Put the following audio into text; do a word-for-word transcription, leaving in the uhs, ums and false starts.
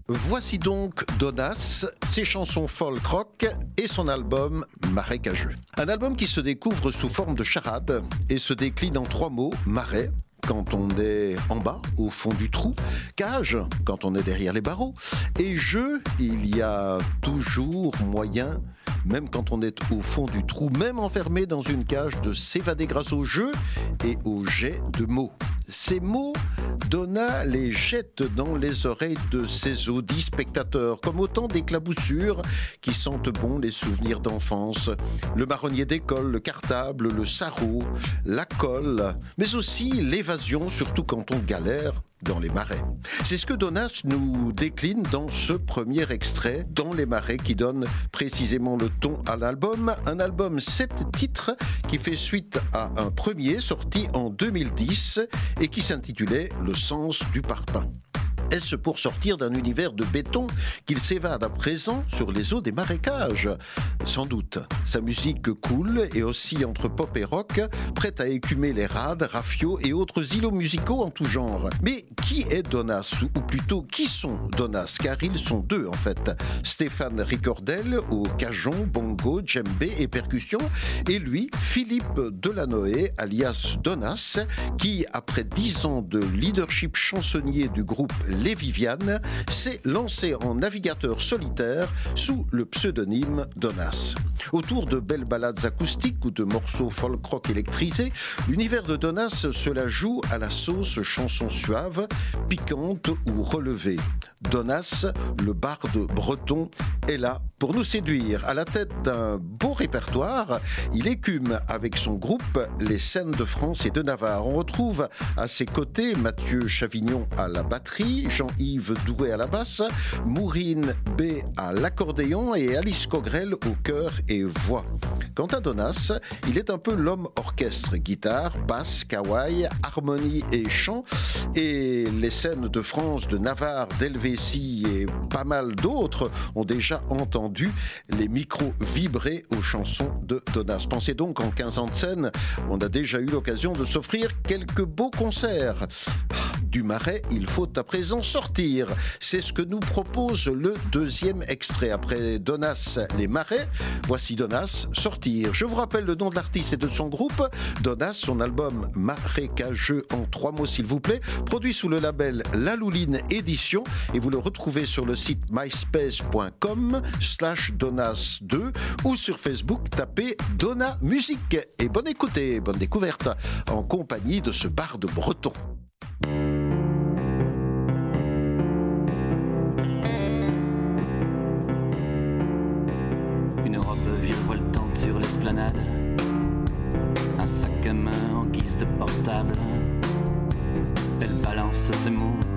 Voici donc Donas, ses chansons folk rock et son album Marécageux. Un album qui se découvre sous forme de charade et se décline en trois mots: marais, quand on est en bas, au fond du trou, cage, quand on est derrière les barreaux, et jeu, il y a toujours moyen, même quand on est au fond du trou, même enfermé dans une cage, de s'évader grâce au jeu et au jet de mots. Ces mots, Donna les jette dans les oreilles de ses audits spectateurs, comme autant d'éclaboussures qui sentent bon les souvenirs d'enfance. Le marronnier d'école, le cartable, le sarrau, la colle, mais aussi l'évasion, surtout quand on galère dans les marais. C'est ce que Donas nous décline dans ce premier extrait, Dans les marais, qui donne précisément le ton à l'album. Un album sept titres qui fait suite à un premier sorti en deux mille dix et qui s'intitulait Le sens du parpaing. Est-ce pour sortir d'un univers de béton qu'il s'évade à présent sur les eaux des marécages? Sans doute. Sa musique coule et oscille entre pop et rock, prête à écumer les rades, rafios et autres îlots musicaux en tout genre. Mais qui est Donas? Ou plutôt, qui sont Donas? Car ils sont deux en fait. Stéphane Ricordel au cajon, bongo, djembé et percussion, et lui, Philippe Delanoë, alias Donas, qui, après dix ans de leadership chansonnier du groupe Les Vivianes, s'est lancé en navigateur solitaire sous le pseudonyme Donas. Autour de belles ballades acoustiques ou de morceaux folk-rock électrisés, l'univers de Donas se la joue à la sauce chanson suave, piquante ou relevée. Donas, le barde breton, est là pour nous séduire. À la tête d'un beau répertoire, il écume avec son groupe les scènes de France et de Navarre. On retrouve à ses côtés Mathieu Chavignon à la batterie, Jean-Yves Doué à la basse, Mourine B à l'accordéon et Alice Cogrel au chœur et voix. Quant à Donas, il est un peu l'homme orchestre, guitare, basse, kawaii, harmonie et chant. Et les scènes de France, de Navarre, d'Helvétie et pas mal d'autres ont déjà entendu les micros vibrer aux chansons de Donas. Pensez donc qu'en quinze ans de scène, on a déjà eu l'occasion de s'offrir quelques beaux concerts. Du marais, il faut à présent sortir. C'est ce que nous propose le deuxième extrait. Après Donas, les marais, voici Donas, sortir. Je vous rappelle le nom de l'artiste et de son groupe. Donas, son album Marécageux, en trois mots s'il vous plaît, produit sous le label La Louline Édition, et vous le retrouvez sur le site myspace.com slash Donas deux ou sur Facebook, tapez Donna Musique. Et bonne écoute et bonne découverte en compagnie de ce barde breton. Une robe virevoltante sur l'esplanade, un sac à main en guise de portable. Elle balance ses mots